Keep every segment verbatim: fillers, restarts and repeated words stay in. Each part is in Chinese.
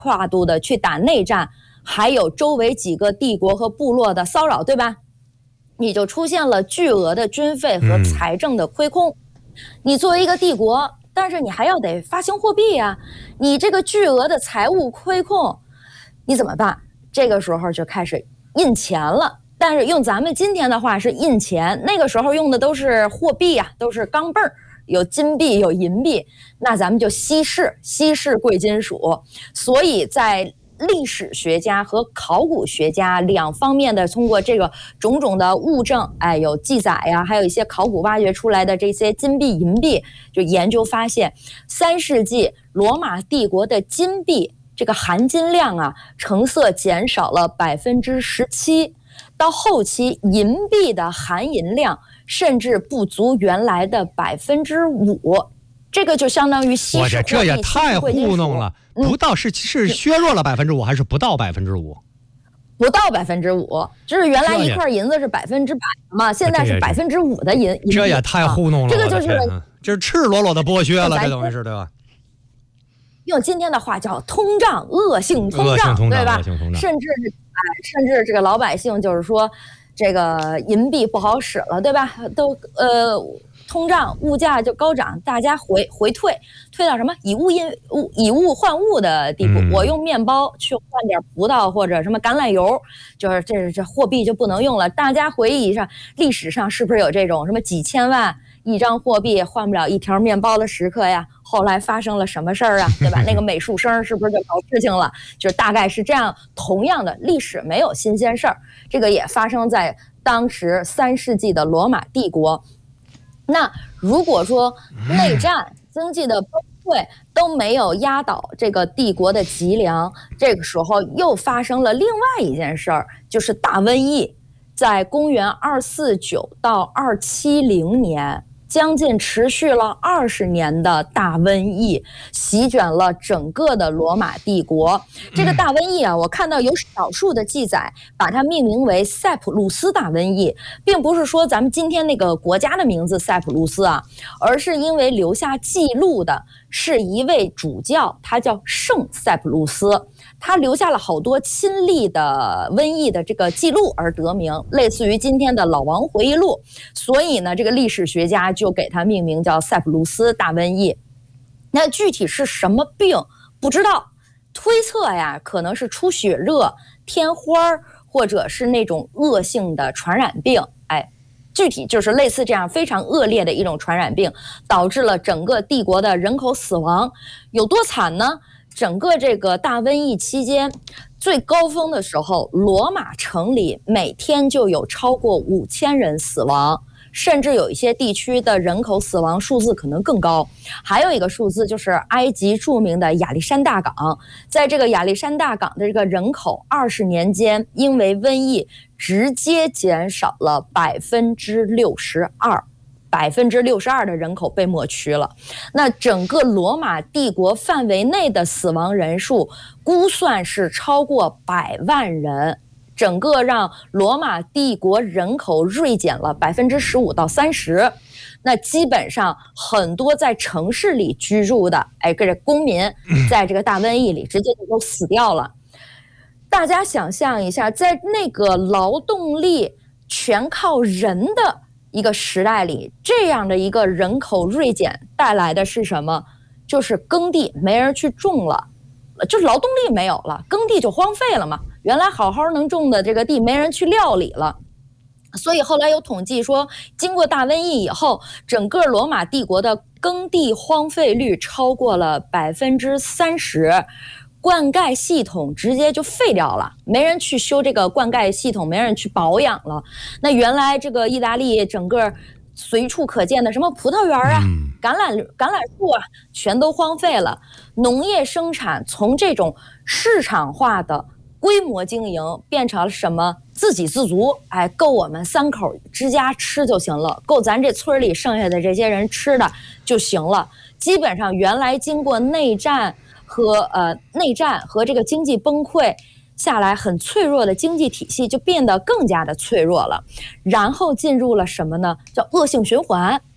跨度的去打内战，还有周围几个帝国和部落的骚扰，对吧？你就出现了巨额的军费和财政的亏空。嗯、你作为一个帝国，但是你还要得发行货币呀，你这个巨额的财务亏空，你怎么办？这个时候就开始印钱了。但是用咱们今天的话是印钱，那个时候用的都是货币啊，都是钢镚儿，有金币有银币，那咱们就稀释稀释贵金属。所以在历史学家和考古学家两方面的通过这个种种的物证，哎，有记载呀，还有一些考古挖掘出来的这些金币银币，就研究发现三世纪罗马帝国的金币这个含金量啊，成色减少了百分之十七。到后期，银币的含银量甚至不足原来的百分之五，这个就相当于稀释货币。 这也太糊弄了！ 嗯、 不到是是削弱了百分之五，还是不到百分之五？ 不到百分之五，就是原来一块银子是百分之百嘛，现在是百分之五的银。 这也太糊弄了！ 这个就是这是赤裸裸的剥削了，这等于是对吧？ 用今天的话叫通胀，恶性通胀，对吧？甚至哎，甚至这个老百姓就是说，这个银币不好使了，对吧？都呃通胀，物价就高涨，大家回回退，退到什么以物因物以物换物的地步。嗯、我用面包去换点葡萄或者什么橄榄油，就是这这货币就不能用了。大家回忆一下，历史上是不是有这种什么几千万一张货币换不了一条面包的时刻呀？后来发生了什么事儿啊？对吧？那个美术生是不是就搞事情了？就是大概是这样。同样的历史没有新鲜事儿，这个也发生在当时三世纪的罗马帝国。那如果说内战、经济的崩溃都没有压倒这个帝国的脊梁，这个时候又发生了另外一件事儿，就是大瘟疫。在公元二四九到二七零年。将近持续了二十年的大瘟疫席卷了整个的罗马帝国。这个大瘟疫啊，我看到有少数的记载把它命名为塞浦路斯大瘟疫，并不是说咱们今天那个国家的名字塞浦路斯啊，而是因为留下记录的是一位主教，他叫圣塞浦路斯。他留下了好多亲历的瘟疫的这个记录而得名，类似于今天的老王回忆录。所以呢，这个历史学家就给他命名叫塞浦路斯大瘟疫。那具体是什么病不知道，推测呀，可能是出血热、天花，或者是那种恶性的传染病。哎，具体就是类似这样非常恶劣的一种传染病，导致了整个帝国的人口死亡。有多惨呢？整个这个大瘟疫期间，最高峰的时候，罗马城里每天就有超过五千人死亡，甚至有一些地区的人口死亡数字可能更高。还有一个数字就是埃及著名的亚历山大港，在这个亚历山大港的这个人口二十年间，因为瘟疫直接减少了百分之六十二。百分之六十二的人口被抹去了。那整个罗马帝国范围内的死亡人数估算是超过百万人，整个让罗马帝国人口锐减了百分之十五到三十。那基本上很多在城市里居住的，哎，这公民在这个大瘟疫里直接就都死掉了。大家想象一下，在那个劳动力全靠人的一个时代里，这样的一个人口锐减带来的是什么？就是耕地没人去种了，就是劳动力没有了，耕地就荒废了嘛。原来好好能种的这个地没人去料理了。所以后来有统计说，经过大瘟疫以后，整个罗马帝国的耕地荒废率超过了百分之三十。灌溉系统直接就废掉了，没人去修这个灌溉系统，没人去保养了。那原来这个意大利整个随处可见的什么葡萄园啊、橄榄橄榄树啊，全都荒废了。农业生产从这种市场化的规模经营变成了什么？自给自足，哎，够我们三口之家吃就行了，够咱这村里剩下的这些人吃的就行了。基本上原来经过内战和呃内战和这个经济崩溃下来很脆弱的经济体系就变得更加的脆弱了，然后进入了什么呢？叫恶性循环。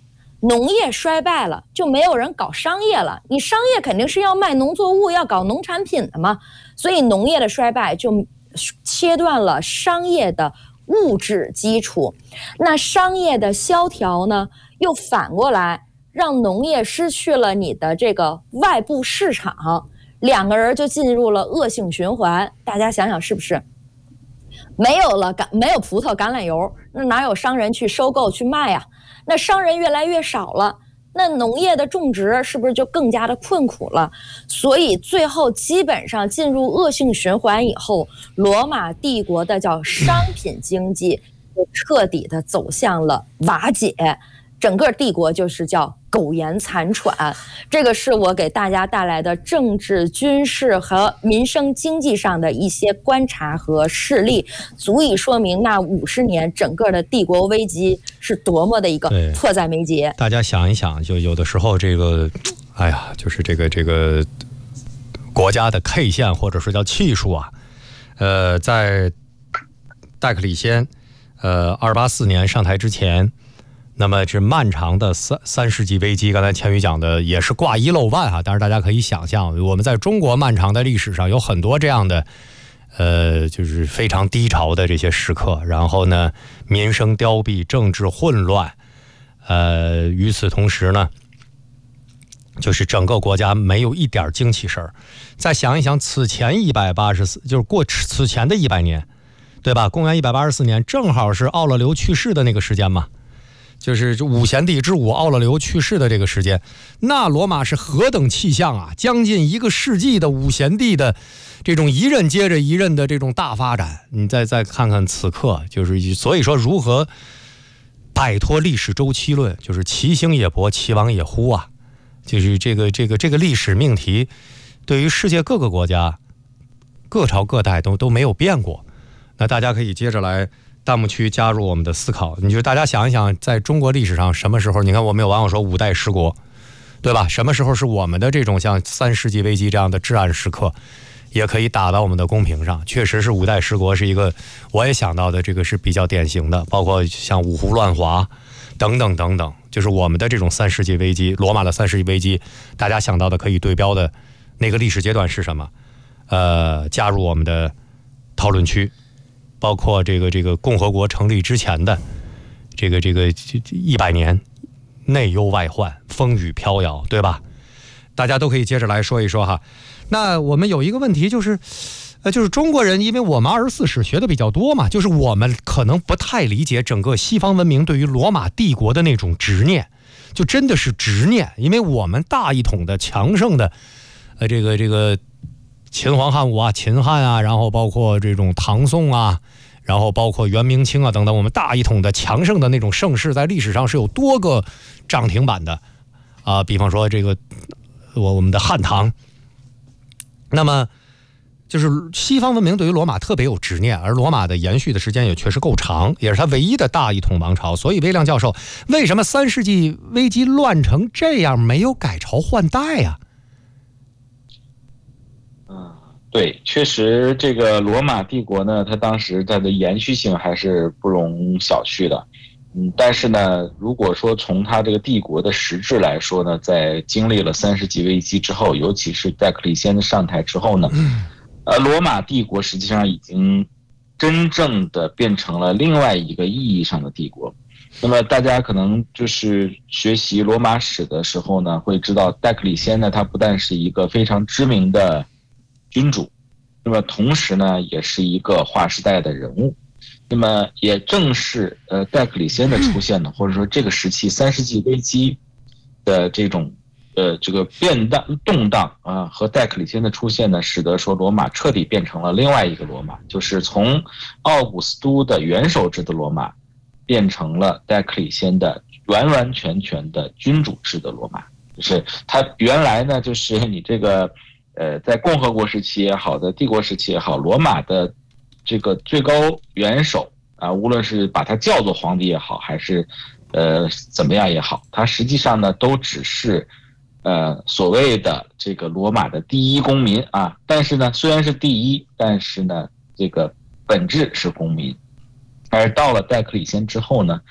农业衰败了，就没有人搞商业了。你商业肯定是要卖农作物，要搞农产品的嘛。所以农业的衰败就切断了商业的物质基础。那商业的萧条呢，又反过来让农业失去了你的这个外部市场，两个人就进入了恶性循环。大家想想是不是？没有了橄没有葡萄橄榄油，那哪有商人去收购去卖呀？那商人越来越少了，那农业的种植是不是就更加的困苦了？所以最后基本上进入恶性循环以后，罗马帝国的叫商品经济就彻底的走向了瓦解，整个帝国就是叫苟延残喘。这个是我给大家带来的政治、军事和民生经济上的一些观察和事例，足以说明那五十年整个的帝国危机是多么的一个迫在眉睫。 大家想一想，就有的时候这个，哎呀，就是这个这个国家的 K 线或者说叫气数啊，呃，在戴克里先呃二八四年上台之前。那么这漫长的三三世纪危机，刚才千羽讲的也是挂一漏万啊，但是大家可以想象，我们在中国漫长的历史上有很多这样的，呃，就是非常低潮的这些时刻。然后呢，民生凋敝，政治混乱，呃，与此同时呢，就是整个国家没有一点精气神儿。再想一想，此前一百八十四，就是过此前的一百年，对吧？公元一百八十四年，正好是奥勒留去世的那个时间嘛。就是五贤帝之武奥勒留去世的这个时间，那罗马是何等气象啊！将近一个世纪的五贤帝的这种一任接着一任的这种大发展，你再再看看此刻，就是所以说如何摆脱历史周期论，就是其兴也勃，其亡也忽啊！就是这个这个这个历史命题，对于世界各个国家、各朝各代都都没有变过。那大家可以接着来。弹幕区加入我们的思考，你就大家想一想，在中国历史上什么时候？你看我们有网友说五代十国，对吧？什么时候是我们的这种像三世纪危机这样的至暗时刻，也可以打到我们的公屏上？确实是五代十国是一个我也想到的，这个是比较典型的，包括像五胡乱华等等等等，就是我们的这种三世纪危机，罗马的三世纪危机，大家想到的可以对标的那个历史阶段是什么？呃，加入我们的讨论区。包括这个这个共和国成立之前的这个这个一百年，内忧外患，风雨飘摇，对吧？大家都可以接着来说一说哈。那我们有一个问题就是，呃，就是中国人，因为我们二十四史学的比较多嘛，就是我们可能不太理解整个西方文明对于罗马帝国的那种执念，就真的是执念，因为我们大一统的强盛的，呃，这个这个。秦皇汉武啊，秦汉啊，然后包括这种唐宋啊，然后包括元明清啊等等，我们大一统的强盛的那种盛世，在历史上是有多个涨停板的啊、呃。比方说这个我我们的汉唐，那么就是西方文明对于罗马特别有执念，而罗马的延续的时间也确实够长，也是它唯一的大一统王朝。所以微亮教授，为什么三世纪危机乱成这样，没有改朝换代呀、啊？ 对，确实，这个罗马帝国呢，它当时它的延续性还是不容小觑的。嗯，但是呢，如果说从它这个帝国的实质来说呢，在经历了三世纪危机之后，尤其是戴克里先的上台之后呢，呃，罗马帝国实际上已经真正的变成了另外一个意义上的帝国。那么大家可能就是学习罗马史的时候呢，会知道戴克里先呢，他不但是一个非常知名的君主，那么同时呢，也是一个划时代的人物。那么也正是呃戴克里先的出现呢，或者说这个时期三世纪危机的这种呃这个变荡动荡啊，和戴克里先的出现呢，使得说罗马彻底变成了另外一个罗马，就是从奥古斯都的元首制的罗马，变成了戴克里先的完完全全的君主制的罗马。就是它原来呢，就是你这个。呃，在共和国时期也好，在帝国时期也好，罗马的这个最高元首啊，无论是把他叫做皇帝也好，还是呃怎么样也好，他实际上呢都只是呃所谓的这个罗马的第一公民啊。但是呢，虽然是第一，但是呢，这个本质是公民。而到了戴克里先之后呢，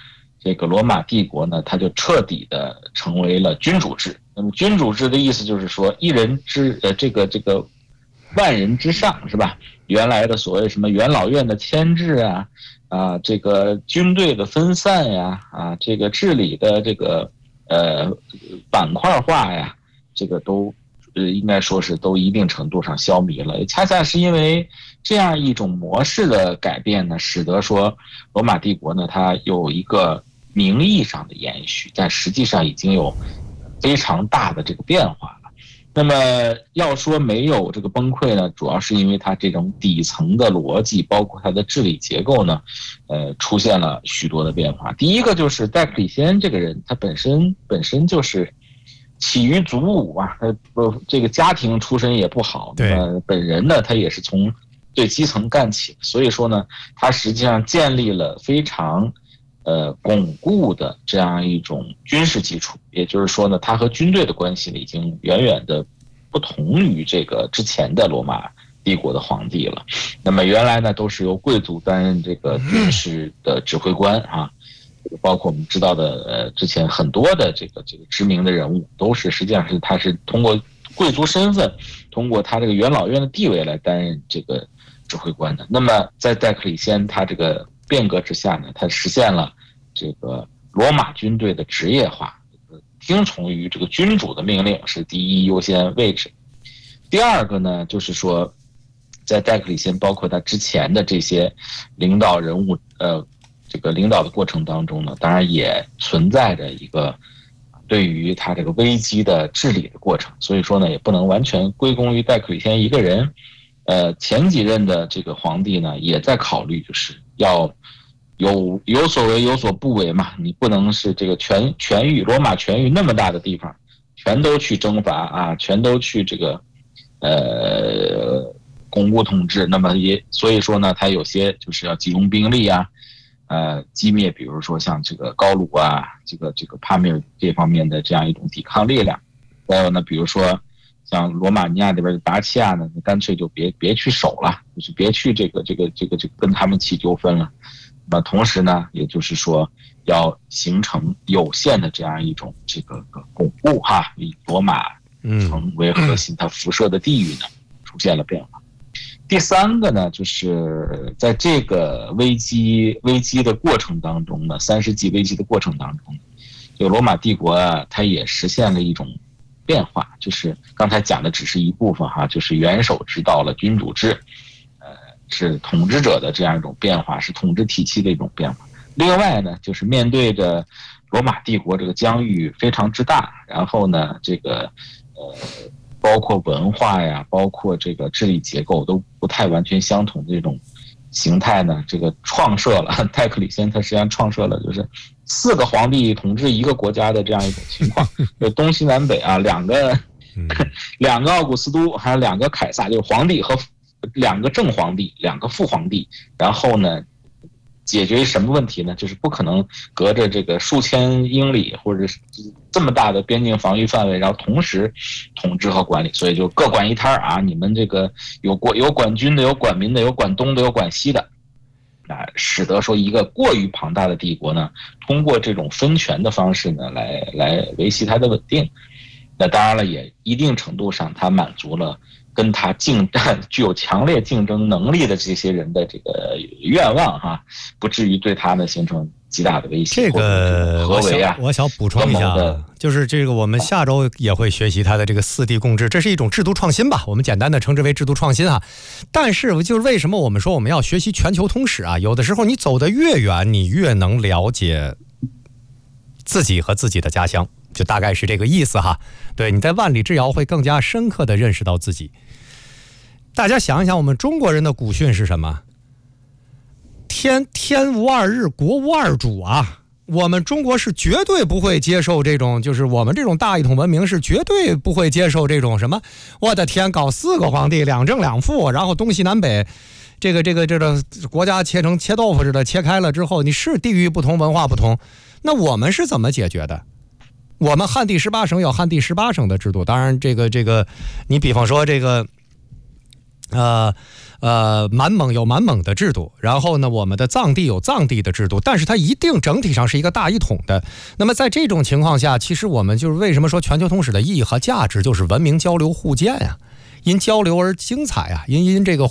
这个罗马帝国呢，它就彻底的成为了君主制。那么君主制的意思就是说，一人之呃这个这个万人之上，是吧？原来的所谓什么元老院的牵制啊，啊这个军队的分散呀，啊这个治理的这个呃板块化呀，这个都呃应该说是都一定程度上消弭了。恰恰是因为这样一种模式的改变呢，使得说罗马帝国呢，它有一个名义上的延续，但实际上已经有非常大的这个变化了。那么要说没有这个崩溃呢，主要是因为它这种底层的逻辑，包括它的治理结构呢，呃，出现了许多的变化。第一个就是戴克里先这个人，他本身本身就是起于祖武啊，他不这个家庭出身也不好， 对， 呃，本人呢他也是从最基层干起，所以说呢，他实际上建立了非常呃巩固的这样一种军事基础，也就是说呢，他和军队的关系呢已经远远的不同于这个之前的罗马帝国的皇帝了。那么原来呢都是由贵族担任这个军事的指挥官啊，包括我们知道的呃之前很多的这个这个知名的人物都是实际上是他是通过贵族身份，通过他这个元老院的地位来担任这个指挥官的。那么在戴克里先他这个变革之下呢，他实现了这个罗马军队的职业化，听从于这个君主的命令是第一优先位置。第二个呢，就是说在戴克里先包括他之前的这些领导人物呃这个领导的过程当中呢，当然也存在着一个对于他这个危机的治理的过程，所以说呢也不能完全归功于戴克里先一个人。呃，前几任的这个皇帝呢，也在考虑，就是要有有所为有所不为嘛，你不能是这个全全域罗马全域那么大的地方，全都去征伐啊，全都去这个呃巩固统治。那么也所以说呢，他有些就是要集中兵力啊，呃，击灭，比如说像这个高卢啊，这个这个帕米尔这方面的这样一种抵抗力量。还有呢，比如说像罗马尼亚这边的达契亚呢，你干脆就别别去守了，就是别去这个这个这个这个跟他们起纠纷了。那么同时呢，也就是说要形成有限的这样一种这个巩固哈，以罗马城为核心，它辐射的地域呢出现了变化。第三个呢，就是在这个危机危机的过程当中呢，三世纪危机的过程当中，就罗马帝国啊，它也实现了一种变化，就是刚才讲的只是一部分哈，就是元首知道了君主制，呃，是统治者的这样一种变化，是统治体系的一种变化。另外呢，就是面对着罗马帝国这个疆域非常之大，然后呢，这个呃，包括文化呀，包括这个治理结构都不太完全相同的这种形态呢，这个创设了戴克里先，他实际上创设了就是四个皇帝统治一个国家的这样一种情况，就东西南北啊，两个两个奥古斯都，还有两个凯撒，就是皇帝和两个正皇帝，两个副皇帝，然后呢，解决什么问题呢？就是不可能隔着这个数千英里或者是这么大的边境防御范围，然后同时统治和管理，所以就各管一摊啊！你们这个有管有管军的，有管民的，有管东的，有管西的，啊，使得说一个过于庞大的帝国呢，通过这种分权的方式呢，来来维系它的稳定。那当然了，也一定程度上，它满足了跟他竞具有强烈竞争能力的这些人的这个愿望哈，不至于对他呢形成极大的威胁。 这个何为啊？ 我想补充一下，就是这个我们下周也会学习他的这个四帝共治，这是一种制度创新吧，我们简单的称之为制度创新哈。但是就是为什么我们说我们要学习全球通史啊？有的时候你走得越远，你越能了解自己和自己的家乡。就大概是这个意思哈，对，你在万里之遥会更加深刻的认识到自己。大家想一想，我们中国人的古训是什么？天天无二日，国无二主啊！我们中国是绝对不会接受这种，就是我们这种大一统文明是绝对不会接受这种什么，我的天，搞四个皇帝，两正两副，然后东西南北，这个这个这个国家切成切豆腐似的切开了之后，你是地域不同，文化不同，那我们是怎么解决的？我们汉地十八省有汉地十八省的制度，当然这个这个，你比方说这个， 呃呃，满蒙有满蒙的制度，然后呢，我们的藏地有藏地的制度，但是它一定整体上是一个大一统的。那么在这种情况下，其实我们就是为什么说全球通史的意义和价值就是文明交流互鉴呀、啊，因交流而精彩啊，因因这个